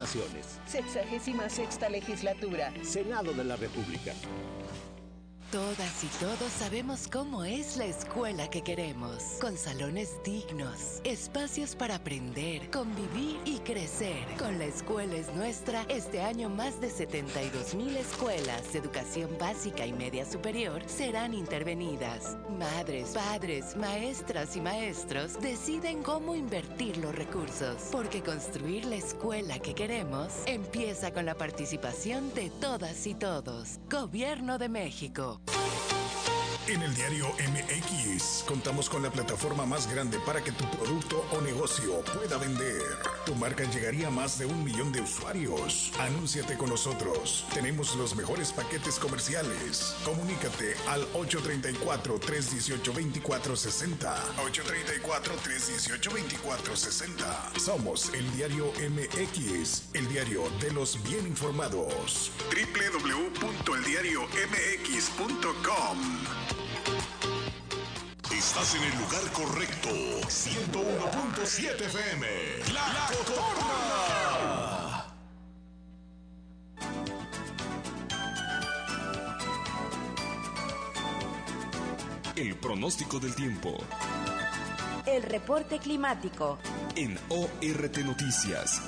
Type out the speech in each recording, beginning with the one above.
Comunicaciones. 66ª legislatura. Senado de la República. Todas y todos sabemos cómo es la escuela que queremos, con salones dignos, espacios para aprender, convivir y crecer. Con La Escuela es Nuestra, este año más de 72,000 escuelas de educación básica y media superior serán intervenidas. Madres, padres, maestras y maestros deciden cómo invertir los recursos, porque construir la escuela que queremos empieza con la participación de todas y todos. Gobierno de México. En el diario MX contamos con la plataforma más grande para que tu producto o negocio pueda vender. Tu marca llegaría a más de 1 millón de usuarios. Anúnciate con nosotros. Tenemos los mejores paquetes comerciales. Comunícate al 834-318-2460. 834-318-2460. Somos el diario MX, el diario de los bien informados. www.eldiariomx.com. Estás en el lugar correcto. 101.7 FM. La Cotorra. El pronóstico del tiempo. El reporte climático. En ORT Noticias.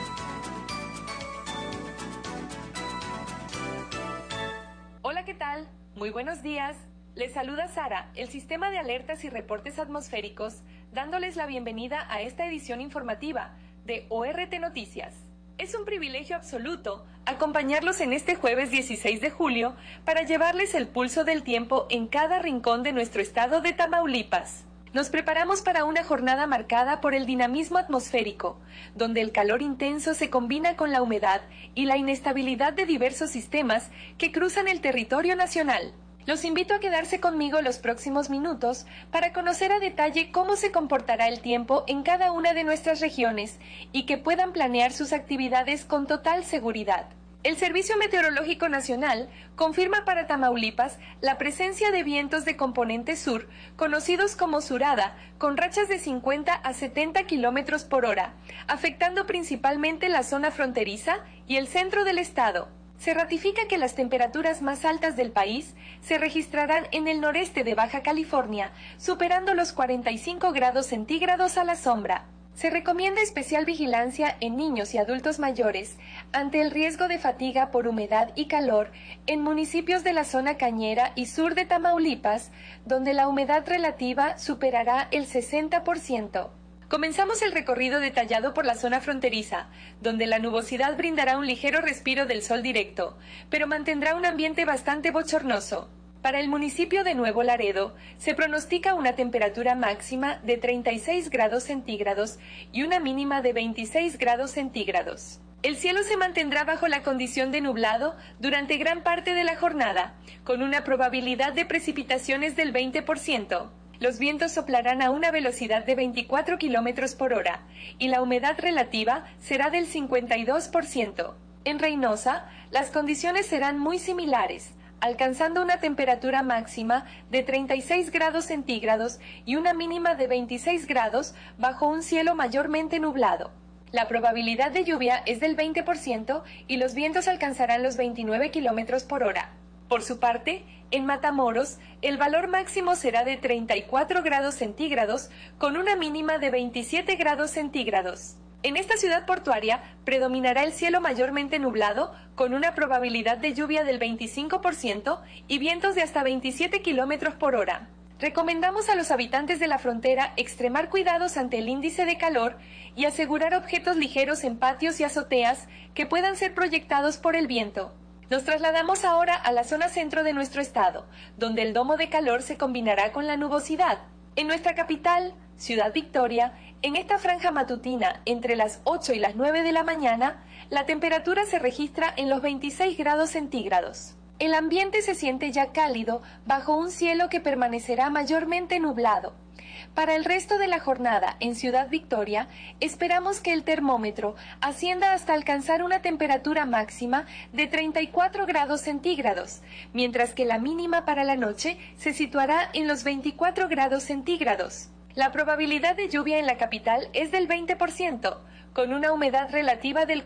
Hola, ¿qué tal? Muy buenos días. Les saluda Sara, el sistema de alertas y reportes atmosféricos, dándoles la bienvenida a esta edición informativa de ORT Noticias. Es un privilegio absoluto acompañarlos en este jueves 16 de julio para llevarles el pulso del tiempo en cada rincón de nuestro estado de Tamaulipas. Nos preparamos para una jornada marcada por el dinamismo atmosférico, donde el calor intenso se combina con la humedad y la inestabilidad de diversos sistemas que cruzan el territorio nacional. Los invito a quedarse conmigo los próximos minutos para conocer a detalle cómo se comportará el tiempo en cada una de nuestras regiones y que puedan planear sus actividades con total seguridad. El Servicio Meteorológico Nacional confirma para Tamaulipas la presencia de vientos de componente sur, conocidos como surada, con rachas de 50 a 70 kilómetros por hora, afectando principalmente la zona fronteriza y el centro del estado. Se ratifica que las temperaturas más altas del país se registrarán en el noreste de Baja California, superando los 45 grados centígrados a la sombra. Se recomienda especial vigilancia en niños y adultos mayores ante el riesgo de fatiga por humedad y calor en municipios de la zona cañera y sur de Tamaulipas, donde la humedad relativa superará el 60%. Comenzamos el recorrido detallado por la zona fronteriza, donde la nubosidad brindará un ligero respiro del sol directo, pero mantendrá un ambiente bastante bochornoso. Para el municipio de Nuevo Laredo, se pronostica una temperatura máxima de 36 grados centígrados y una mínima de 26 grados centígrados. El cielo se mantendrá bajo la condición de nublado durante gran parte de la jornada, con una probabilidad de precipitaciones del 20%. Los vientos soplarán a una velocidad de 24 kilómetros por hora y la humedad relativa será del 52%. En Reynosa, las condiciones serán muy similares, alcanzando una temperatura máxima de 36 grados centígrados y una mínima de 26 grados bajo un cielo mayormente nublado. La probabilidad de lluvia es del 20% y los vientos alcanzarán los 29 kilómetros por hora. Por su parte, en Matamoros, el valor máximo será de 34 grados centígrados con una mínima de 27 grados centígrados. En esta ciudad portuaria predominará el cielo mayormente nublado con una probabilidad de lluvia del 25% y vientos de hasta 27 kilómetros por hora. Recomendamos a los habitantes de la frontera extremar cuidados ante el índice de calor y asegurar objetos ligeros en patios y azoteas que puedan ser proyectados por el viento. Nos trasladamos ahora a la zona centro de nuestro estado, donde el domo de calor se combinará con la nubosidad. En nuestra capital, Ciudad Victoria, en esta franja matutina entre las 8 y las 9 de la mañana, la temperatura se registra en los 26 grados centígrados. El ambiente se siente ya cálido bajo un cielo que permanecerá mayormente nublado. Para el resto de la jornada en Ciudad Victoria, esperamos que el termómetro ascienda hasta alcanzar una temperatura máxima de 34 grados centígrados, mientras que la mínima para la noche se situará en los 24 grados centígrados. La probabilidad de lluvia en la capital es del 20%, con una humedad relativa del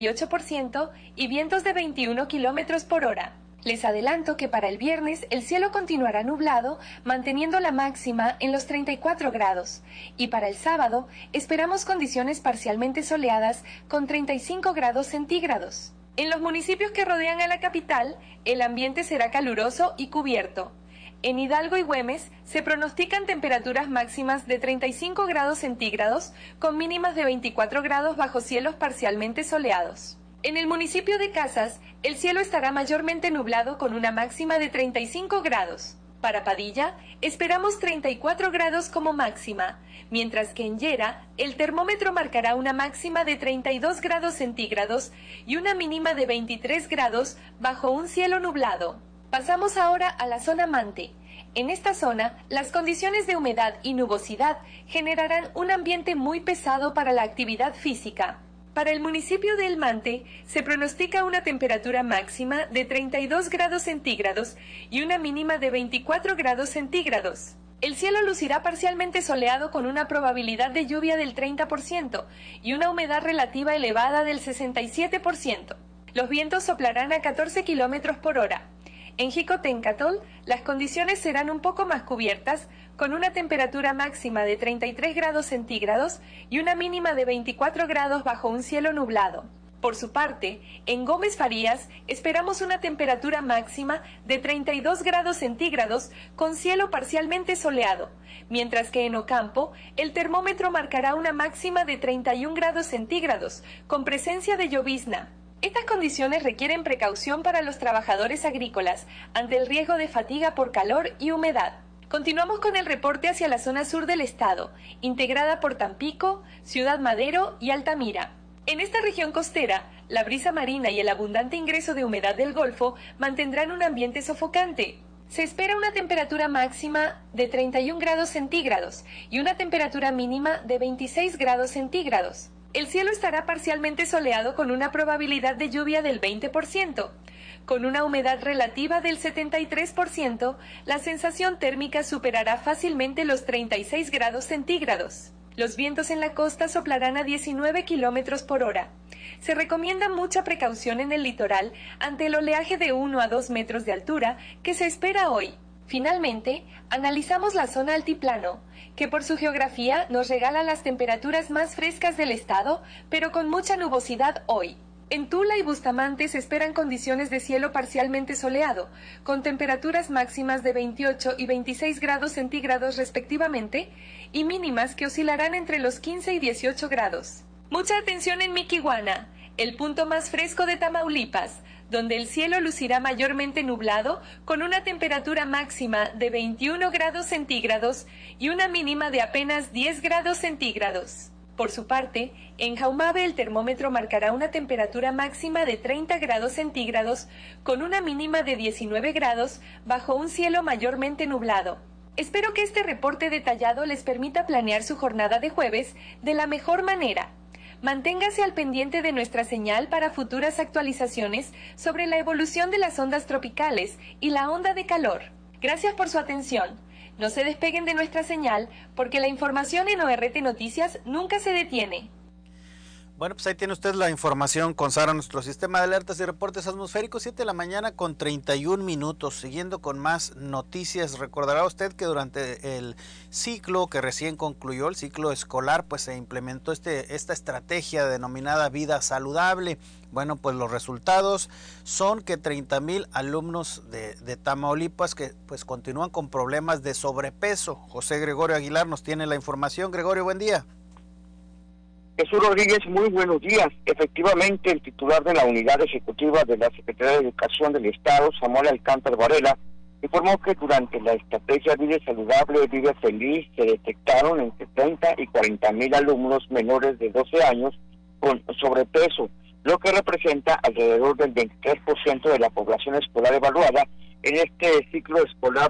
48% y vientos de 21 kilómetros por hora. Les adelanto que para el viernes el cielo continuará nublado, manteniendo la máxima en los 34 grados. Y para el sábado esperamos condiciones parcialmente soleadas con 35 grados centígrados. En los municipios que rodean a la capital, el ambiente será caluroso y cubierto. En Hidalgo y Güemes se pronostican temperaturas máximas de 35 grados centígrados con mínimas de 24 grados bajo cielos parcialmente soleados. En el municipio de Casas, el cielo estará mayormente nublado con una máxima de 35 grados. Para Padilla, esperamos 34 grados como máxima, mientras que en Llera, el termómetro marcará una máxima de 32 grados centígrados y una mínima de 23 grados bajo un cielo nublado. Pasamos ahora a la zona Mante. En esta zona, las condiciones de humedad y nubosidad generarán un ambiente muy pesado para la actividad física. Para el municipio de El Mante, se pronostica una temperatura máxima de 32 grados centígrados y una mínima de 24 grados centígrados. El cielo lucirá parcialmente soleado con una probabilidad de lluvia del 30% y una humedad relativa elevada del 67%. Los vientos soplarán a 14 kilómetros por hora. En Jicotencatl, las condiciones serán un poco más cubiertas, con una temperatura máxima de 33 grados centígrados y una mínima de 24 grados bajo un cielo nublado. Por su parte, en Gómez Farías esperamos una temperatura máxima de 32 grados centígrados con cielo parcialmente soleado, mientras que en Ocampo el termómetro marcará una máxima de 31 grados centígrados con presencia de llovizna. Estas condiciones requieren precaución para los trabajadores agrícolas ante el riesgo de fatiga por calor y humedad. Continuamos con el reporte hacia la zona sur del estado, integrada por Tampico, Ciudad Madero y Altamira. En esta región costera, la brisa marina y el abundante ingreso de humedad del Golfo mantendrán un ambiente sofocante. Se espera una temperatura máxima de 31 grados centígrados y una temperatura mínima de 26 grados centígrados. El cielo estará parcialmente soleado con una probabilidad de lluvia del 20%. Con una humedad relativa del 73%, la sensación térmica superará fácilmente los 36 grados centígrados. Los vientos en la costa soplarán a 19 kilómetros por hora. Se recomienda mucha precaución en el litoral ante el oleaje de 1 a 2 metros de altura que se espera hoy. Finalmente, analizamos la zona altiplano, que por su geografía nos regala las temperaturas más frescas del estado, pero con mucha nubosidad hoy. En Tula y Bustamante se esperan condiciones de cielo parcialmente soleado, con temperaturas máximas de 28 y 26 grados centígrados respectivamente, y mínimas que oscilarán entre los 15 y 18 grados. Mucha atención en Miquihuana, el punto más fresco de Tamaulipas, donde el cielo lucirá mayormente nublado, con una temperatura máxima de 21 grados centígrados y una mínima de apenas 10 grados centígrados. Por su parte, en Jaumabe el termómetro marcará una temperatura máxima de 30 grados centígrados con una mínima de 19 grados bajo un cielo mayormente nublado. Espero que este reporte detallado les permita planear su jornada de jueves de la mejor manera. Manténgase al pendiente de nuestra señal para futuras actualizaciones sobre la evolución de las ondas tropicales y la onda de calor. Gracias por su atención. No se despeguen de nuestra señal porque la información en ORT Noticias nunca se detiene. Bueno, pues ahí tiene usted la información con Sara, nuestro sistema de alertas y reportes atmosféricos, 7 de la mañana con 31 minutos. Siguiendo con más noticias, recordará usted que durante el ciclo que recién concluyó, el ciclo escolar, pues se implementó esta estrategia denominada Vida Saludable. Bueno, pues los resultados son que 30,000 alumnos de Tamaulipas que pues continúan con problemas de sobrepeso. José Gregorio Aguilar nos tiene la información. Gregorio, buen día. Jesús Rodríguez, muy buenos días. Efectivamente, el titular de la unidad ejecutiva de la Secretaría de Educación del Estado, Samuel Alcántara Varela, informó que durante la estrategia Vive Saludable, Vive Feliz, se detectaron entre 30 y 40,000 alumnos menores de 12 años con sobrepeso, lo que representa alrededor del 23% de la población escolar evaluada en este ciclo escolar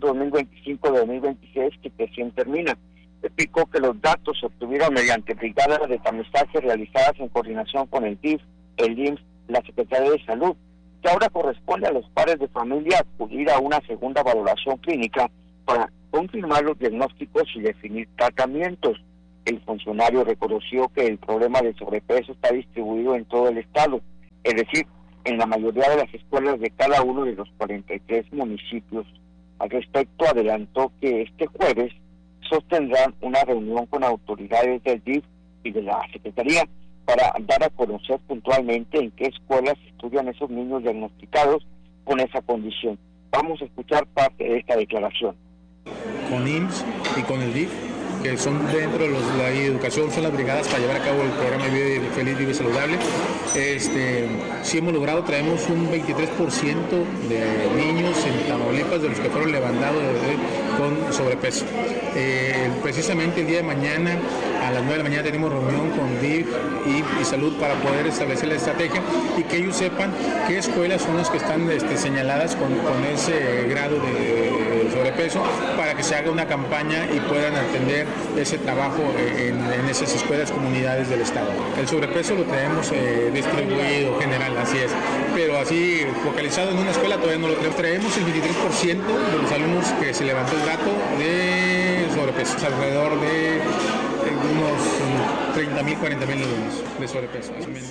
2025-2026 que recién termina. Explicó que los datos se obtuvieron mediante brigadas de tamizaje realizadas en coordinación con el DIF, el IMSS, la Secretaría de Salud, que ahora corresponde a los padres de familia acudir a una segunda valoración clínica para confirmar los diagnósticos y definir tratamientos. El funcionario reconoció que el problema de sobrepeso está distribuido en todo el estado, es decir, en la mayoría de las escuelas de cada uno de los 43 municipios. Al respecto, adelantó que este jueves sostendrán una reunión con autoridades del DIF y de la Secretaría para dar a conocer puntualmente en qué escuelas estudian esos niños diagnosticados con esa condición. Vamos a escuchar parte de esta declaración. Con IMSS y con el DIF, que son dentro de la educación, son las brigadas para llevar a cabo el programa Vive Feliz, Vive Saludable. Sí hemos logrado, traemos un 23% de niños en Tamaulipas de los que fueron levantados con sobrepeso. Precisamente el día de mañana, a las 9 de la mañana, tenemos reunión con DIF y Salud para poder establecer la estrategia y que ellos sepan qué escuelas son las que están señaladas con ese grado de sobrepeso, para que se haga una campaña y puedan atender ese trabajo en esas escuelas, comunidades del estado. El sobrepeso lo tenemos distribuido general, así es, pero así focalizado en una escuela todavía no lo tenemos. Traemos el 23% de los alumnos que se levantó el dato de sobrepeso, alrededor de unos 30,000, 40,000 alumnos de sobrepeso.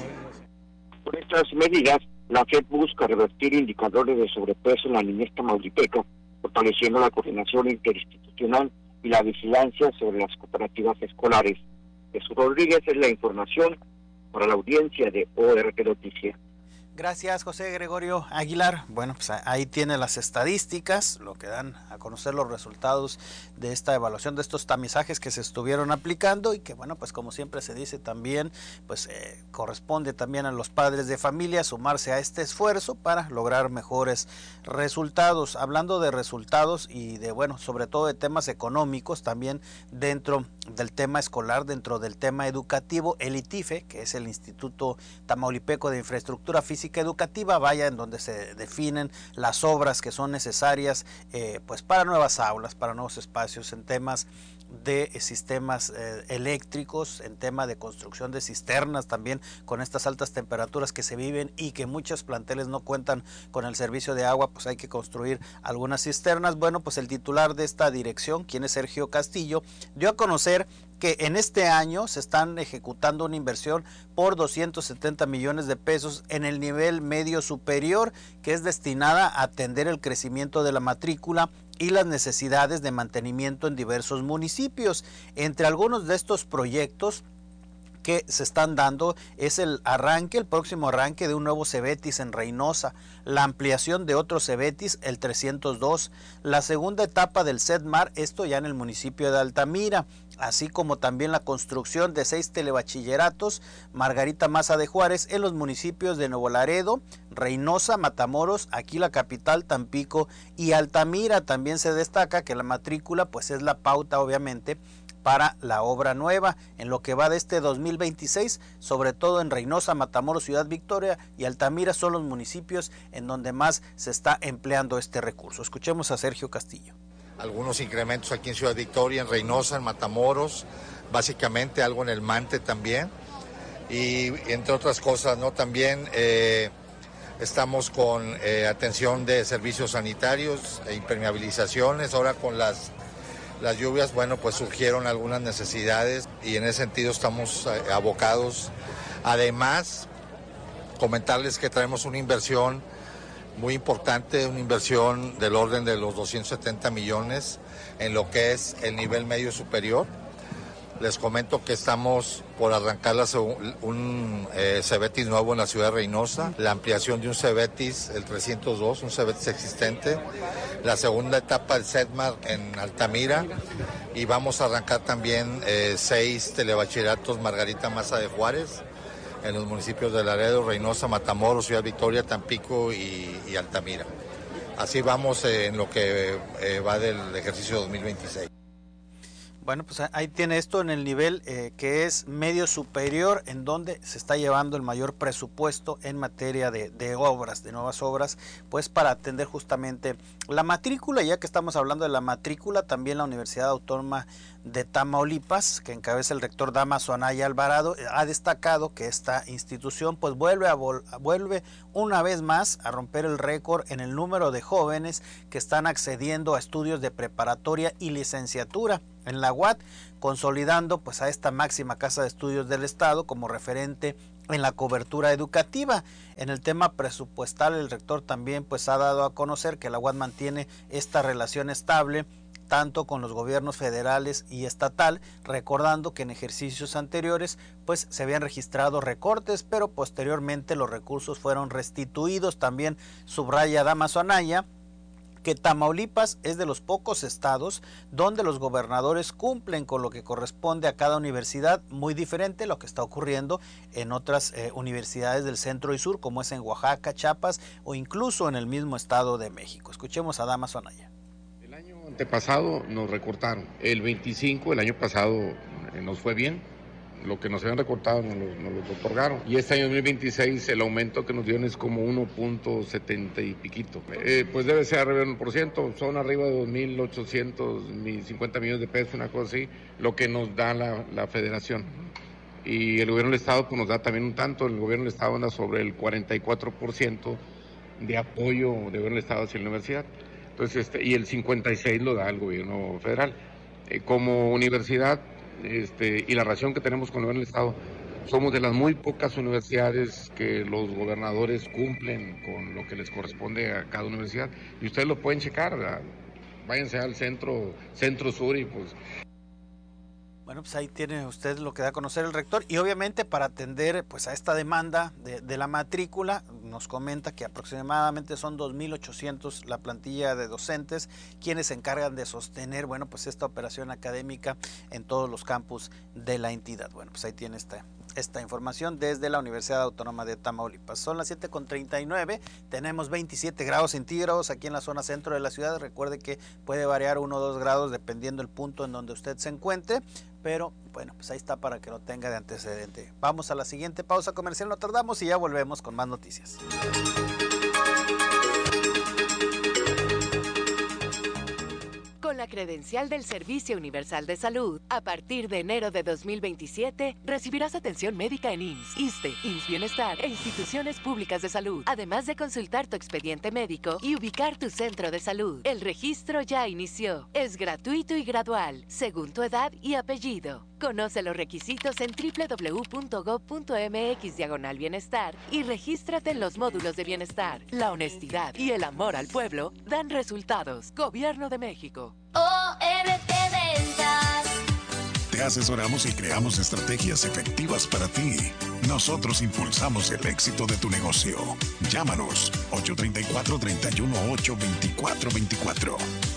Con estas medidas, la FED busca revertir indicadores de sobrepeso en la niñez tamaulipeca, fortaleciendo la coordinación interinstitucional y la vigilancia sobre las cooperativas escolares. Jesús Rodríguez es la información para la audiencia de ORT Noticias. Gracias, José Gregorio Aguilar. Bueno, pues ahí tiene las estadísticas, lo que dan a conocer los resultados de esta evaluación, de estos tamizajes que se estuvieron aplicando y que, bueno, pues como siempre se dice también, pues corresponde también a los padres de familia sumarse a este esfuerzo para lograr mejores resultados. Hablando de resultados y de, bueno, sobre todo de temas económicos, también dentro del tema escolar, dentro del tema educativo, el ITIFE, que es el Instituto Tamaulipeco de Infraestructura Física Educativa, vaya, en donde se definen las obras que son necesarias pues para nuevas aulas, para nuevos espacios, en temas de sistemas eléctricos, en tema de construcción de cisternas también, con estas altas temperaturas que se viven y que muchos planteles no cuentan con el servicio de agua, pues hay que construir algunas cisternas. Bueno, pues el titular de esta dirección, quien es Sergio Castillo, dio a conocer que en este año se están ejecutando una inversión por 270 millones de pesos en el nivel medio superior, que es destinada a atender el crecimiento de la matrícula y las necesidades de mantenimiento en diversos municipios. Entre algunos de estos proyectos que se están dando es el próximo arranque de un nuevo Cebetis en Reynosa, la ampliación de otro Cebetis, el 302, la segunda etapa del CEDMAR, esto ya en el municipio de Altamira, así como también la construcción de 6 telebachilleratos Margarita Maza de Juárez en los municipios de Nuevo Laredo, Reynosa, Matamoros, aquí la capital, Tampico y Altamira. También se destaca que la matrícula pues es la pauta obviamente para la obra nueva en lo que va de este 2026, sobre todo en Reynosa, Matamoros, Ciudad Victoria y Altamira son los municipios en donde más se está empleando este recurso. Escuchemos a Sergio Castillo. Algunos incrementos aquí en Ciudad Victoria, en Reynosa, en Matamoros, básicamente algo en el Mante también, y entre otras cosas, ¿no? También estamos con atención de servicios sanitarios e impermeabilizaciones. Ahora con las lluvias, bueno, pues surgieron algunas necesidades y en ese sentido estamos abocados. Además, comentarles que traemos una inversión muy importante, una inversión del orden de los 270 millones en lo que es el nivel medio superior. Les comento que estamos por arrancar un Cebetis nuevo en la ciudad de Reynosa, la ampliación de un Cebetis, el 302, un Cebetis existente, la segunda etapa del CEDMAR en Altamira, y vamos a arrancar también 6 telebachilleratos Margarita Maza de Juárez en los municipios de Laredo, Reynosa, Matamoros, Ciudad Victoria, Tampico y Altamira. Así vamos en lo que va del ejercicio 2026. Bueno, pues ahí tiene esto en el nivel que es medio superior, en donde se está llevando el mayor presupuesto en materia de obras, de nuevas obras, pues para atender justamente la matrícula. Ya que estamos hablando de la matrícula, también la Universidad Autónoma de Tamaulipas, que encabeza el rector Dámaso Anaya Alvarado, ha destacado que esta institución pues vuelve una vez más a romper el récord en el número de jóvenes que están accediendo a estudios de preparatoria y licenciatura en la UAT, consolidando pues a esta máxima casa de estudios del estado como referente en la cobertura educativa. En el tema presupuestal, el rector también pues ha dado a conocer que la UAT mantiene esta relación estable tanto con los gobiernos federales y estatal, recordando que en ejercicios anteriores pues se habían registrado recortes, pero posteriormente los recursos fueron restituidos. También subraya Dámaso Anaya que Tamaulipas es de los pocos estados donde los gobernadores cumplen con lo que corresponde a cada universidad, muy diferente a lo que está ocurriendo en otras universidades del centro y sur, como es en Oaxaca, Chiapas o incluso en el mismo estado de México. Escuchemos a Dámaso Anaya. El año antepasado nos recortaron, el 25, el año pasado nos fue bien, lo que nos habían recortado nos lo otorgaron, y este año 2026 el aumento que nos dieron es como 1.70 y piquito, pues debe ser arriba del 1%, son arriba de 2.850 millones de pesos, una cosa así, lo que nos da la federación. Y el gobierno del estado pues nos da también un tanto, el gobierno del estado anda sobre el 44% de apoyo del gobierno del estado hacia la universidad. Entonces, y el 56 lo da el gobierno federal. Como universidad, y la relación que tenemos con el gobierno del estado, somos de las muy pocas universidades que los gobernadores cumplen con lo que les corresponde a cada universidad. Y ustedes lo pueden checar, ¿verdad? Váyanse al centro sur y pues... Bueno, pues ahí tiene usted lo que da a conocer el rector, y obviamente para atender pues a esta demanda de la matrícula, nos comenta que aproximadamente son 2.800 la plantilla de docentes quienes se encargan de sostener, bueno, pues esta operación académica en todos los campus de la entidad. Bueno, pues ahí tiene esta información desde la Universidad Autónoma de Tamaulipas. Son las 7:39, tenemos 27 grados centígrados aquí en la zona centro de la ciudad. Recuerde que puede variar 1 o 2 grados dependiendo el punto en donde usted se encuentre, pero bueno, pues ahí está para que lo tenga de antecedente. Vamos a la siguiente pausa comercial, no tardamos y ya volvemos con más noticias. Con la credencial del Servicio Universal de Salud, a partir de enero de 2027, recibirás atención médica en IMSS, ISSSTE, IMSS Bienestar e instituciones públicas de salud, además de consultar tu expediente médico y ubicar tu centro de salud. El registro ya inició. Es gratuito y gradual, según tu edad y apellido. Conoce los requisitos en www.gov.mx/bienestar y regístrate en los módulos de bienestar. La honestidad y el amor al pueblo dan resultados. Gobierno de México. ORT Ventas. Te asesoramos y creamos estrategias efectivas para ti. Nosotros impulsamos el éxito de tu negocio. Llámanos 834-318-2424.